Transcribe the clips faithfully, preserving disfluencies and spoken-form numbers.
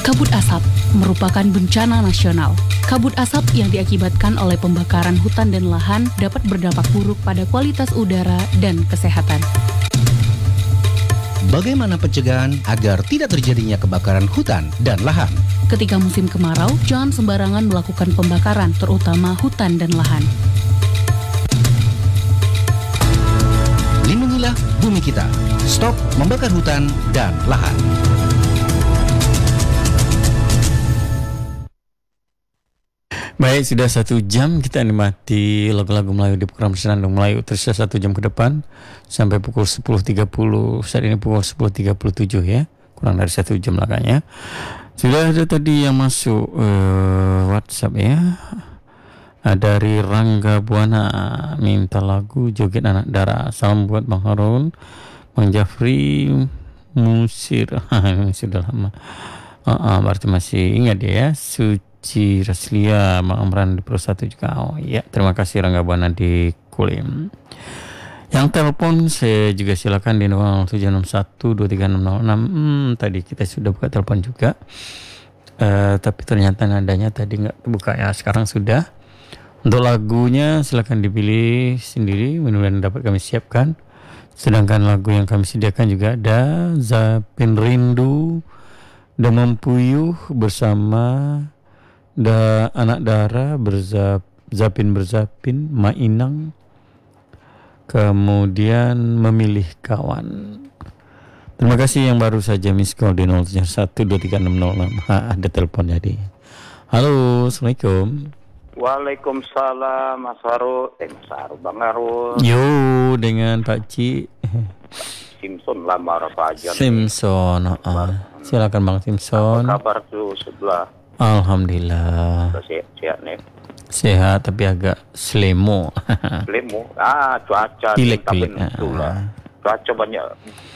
Kabut asap merupakan bencana nasional. Kabut asap yang diakibatkan oleh pembakaran hutan dan lahan dapat berdampak buruk pada kualitas udara dan kesehatan. Bagaimana pencegahan agar tidak terjadinya kebakaran hutan dan lahan? Ketika musim kemarau, jangan sembarangan melakukan pembakaran, terutama hutan dan lahan. Lindungilah bumi kita. Stop membakar hutan dan lahan. Baik, sudah satu jam kita nikmati lagu-lagu Melayu di program Senandung Melayu. Tersisa satu jam ke depan sampai pukul sepuluh tiga puluh. Saat ini pukul sepuluh tiga puluh tujuh ya. Kurang dari satu jam laganya. Sudah ada tadi yang masuk uh, WhatsApp ya. Dari Rangga Buana minta lagu Joget Anak Dara. Salam buat Bang Harun, Bang Jafri, Musir. Musir udah lama. Uh, uh, berarti masih ingat ya. Suci Raslia, Bang Amran di Pro satu juga. Oh iya, terima kasih Rangga Buana di Kulim. Yang telepon saya juga silakan di nol tujuh enam satu dua tiga enam nol enam. Hmm, tadi kita sudah buka telepon juga. Uh, tapi ternyata nadanya tadi nggak buka ya. Sekarang sudah. Untuk lagunya silakan dipilih sendiri, mudah-mudahan dapat kami siapkan. Sedangkan lagu yang kami sediakan juga ada Zapin Rindu, Demam Puyuh bersama da Anak Dara, berzap, Zapin Berzapin, Mainang, kemudian Memilih Kawan. Terima kasih yang baru saja miss call di nol tujuh satu dua tiga enam nol enam. Ha, ada telepon jadi. Halo, Assalamualaikum. Waalaikumsalam Mas Harun, eh Mas Harun, Bang Harun. Yo, dengan Pak Ci. Simpson lama saja. Simpson, uh, silakan Bang Simpson. Apa kabar tuh sebelah? Alhamdulillah. Sehat nih. Sehat tapi agak selemo. Selemo? Ah, cuaca. Pilek-pilek. Itulah. Cuaca banyak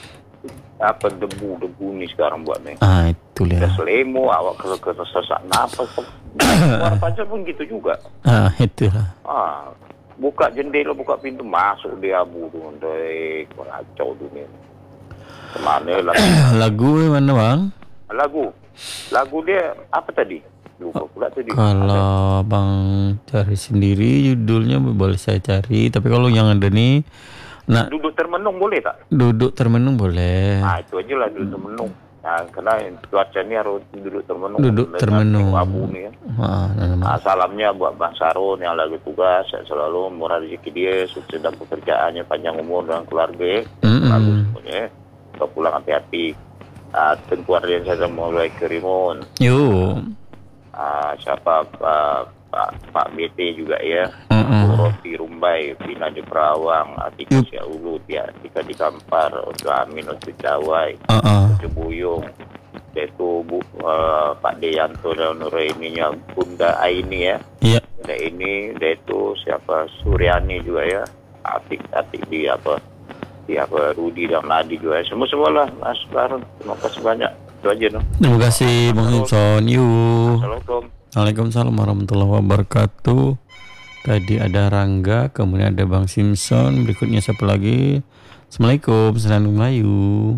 apa debu-debu nih sekarang buat nih. Ah, itu lihat. Selemo, awak ke sesak napas. Luar pacar pun gitu juga. Ah, itulah. Ah, buka jendela, buka pintu, masuk dia abu tuh, deh, kacau dunia. Kemana lagu? Lagu mana Bang? Lagu, lagu dia apa tadi? Lupa pula tadi. Kalau ada. Bang cari sendiri judulnya boleh saya cari. Tapi kalau yang ada nih, nah, duduk termenung boleh tak? Duduk termenung boleh. Ah, itu aja lah duduk termenung. Nah, karena cuaca ini harus duduk termenung. Duduk termenung. Abu nih ya. Ah, nah, nah. Nah, salamnya buat Bang Sarun yang lagi tugas, saya selalu murah rezeki dia, sukses dalam pekerjaannya, panjang umur dan keluarga. Mm-hmm. Bagus semuanya. Kalau pulang hati-hati. Uh, tentu ada yang saya mulai kerimun. Yo. Uh, siapa uh, Pak Pak B T juga ya. Mm-hmm. Roti Rumbai, Pina di Perawang, Atika Sia Ulu, ya, Atika di Kampar, Untuk Amin, Untuk Jawai, uh-uh. Untuk Buyung, yaitu Bu, uh, Pak Deyanto dan Nuraininya, Bunda Aini ya. Iya. Yeah. Bunda ini, yaitu siapa Suryani juga ya, Atik-atik di apa, di apa Rudi dan Nadi juga. Semua-semua lah, Mas Barun. Terima kasih banyak. Itu aja no. Terima kasih Bang Simpson. Yuk. Assalamualaikum. Waalaikumsalam warahmatullahi wabarakatuh. Tadi ada Rangga, kemudian ada Bang Simpson, berikutnya siapa lagi? Assalamualaikum, Senandung Melayu.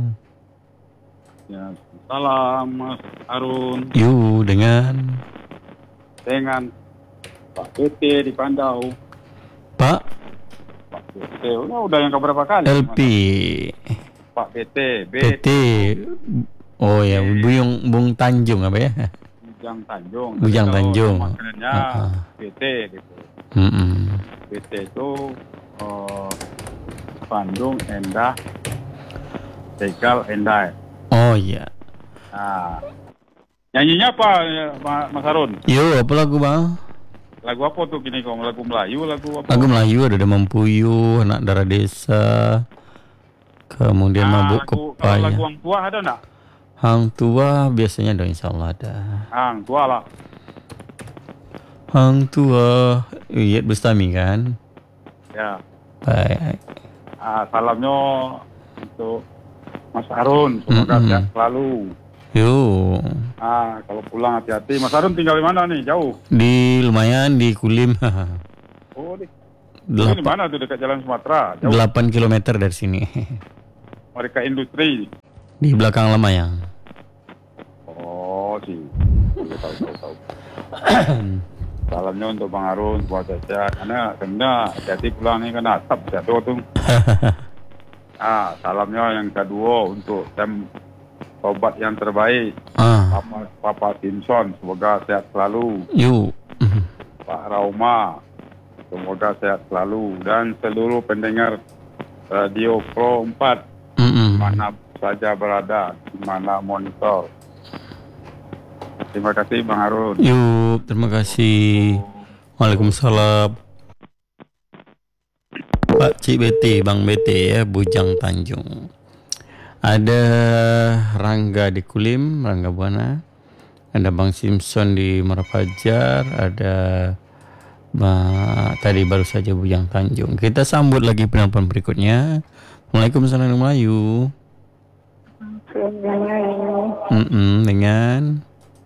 Ya, salam Mas Harun. Yuk, dengan dengan Pak P T di Pandau. Pak Pak P T, udah, udah yang keberapa kali? L P. Mas? Pak P T, B P T. Oh ya, Buyung Bung Tanjung apa ya? Bujang Tanjung. Bujang Tanjung. Maksudnya uh-uh. P T gitu. Mm-mm. P T itu uh, Bandung Endah Tegal Endah. Oh iya. Nah, nyanyinya apa ya, Mas Harun? Yo, apa lagu Bang? Lagu apa tuh gini kok? Lagu Melayu, lagu apa? Lagu Melayu ada Demam Puyuh, Anak Dara Desa, kemudian nah, Mabuk lagu, Kepaya. kalau lagu Hang Tua ada nak? Hang Tua biasanya ada, insya Allah ada. Hang Tua lah. Hang Tua, Iyet Bustami kan? Ya. Baik. Ah, salamnya untuk Mas Harun, semoga Mm-mm. sehat selalu. Yuk. Ah, kalau pulang hati-hati. Mas Harun tinggal di mana nih? Jauh? Di lumayan di Kulim. Oh, di, di mana tuh dekat Jalan Sumatera? Jauh. delapan kilometer dari sini. Mereka industri. Di belakang Lemayang. Oh, sih. tahu tahu tahu. Salamnya untuk Bang Harun, buat sehat. Karena kena hati pulang ni kena asap jatuh tu. Ah, salamnya yang kedua untuk tem obat yang terbaik. Ah. Papa, Papa Simpson, semoga sehat selalu. Yuk. Pak Rauma, semoga sehat selalu. Dan seluruh pendengar Radio Pro empat, Mm-mm. mana saja berada, di mana monitor. Terima kasih Bang Harun. Yuk, terima kasih. Waalaikumsalam. Pak Cik B T, Bang B T ya, Bujang Tanjung. Ada Rangga di Kulim, Rangga Buana. Ada Bang Simpson di Merapajar, ada Ba, tadi baru saja Bujang Tanjung. Kita sambut lagi penelpon berikutnya. Waalaikumsalam Melayu. Mm-mm, dengan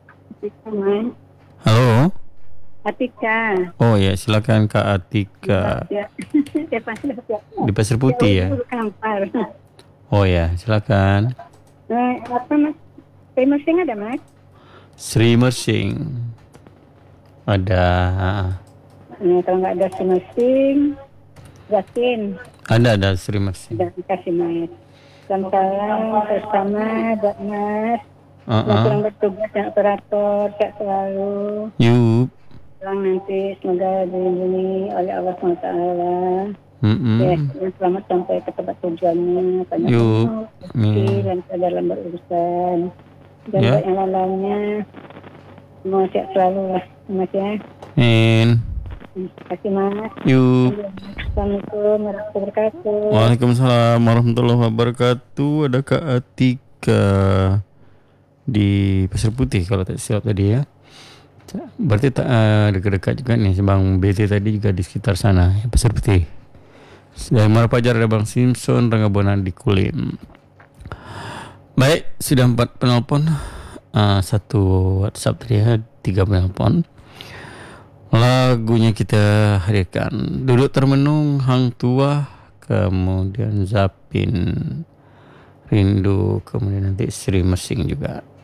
halo. Atika. Oh ya, silakan Kak Atika. Ya. Di Pasir Putih ya. Oh ya, silakan. Nah, apa Mas? Teh mersing ada Mas? Sri Mersing. Ada. Nah, kalau nggak ada Sri Mersing, Zakin. Ada ada Sri Mersing. Udah dikasih Mas. Salam salam bersama buat Mas. Uh-uh. Yang kurang bertugas yang operator, sehat selalu. Yuk. Pulang nanti semoga dilindungi oleh Allah subhanahu wa taala. Mm-mm. Ya, dan selamat sampai ke tempat tujuannya. Banyak Yuk. rezeki dan dalam berurusan. Dan Ya. buat yang lainnya, semua sehat selalu lah, Mas ya. Amin. Terima kasih Mas. Yuk. Assalamualaikum warahmatullahi wabarakatuh. Waalaikumsalam warahmatullahi wabarakatuh. Ada Kak Atika di Pasir Putih kalau tak silap tadi ya. Berarti tak uh, dekat-dekat juga nih. Bang B T tadi juga di sekitar sana ya, Pasir Putih. Dari Merapajar ada Bang Simpson, Rangga Buana di Kulim. Baik, sudah empat penelpon, uh, satu WhatsApp tadi ya, tiga penelpon. Lagunya kita hadirkan Duduk Termenung, Hang Tua, kemudian Zapin, Rindu, kemudian nanti Sri Mersing juga.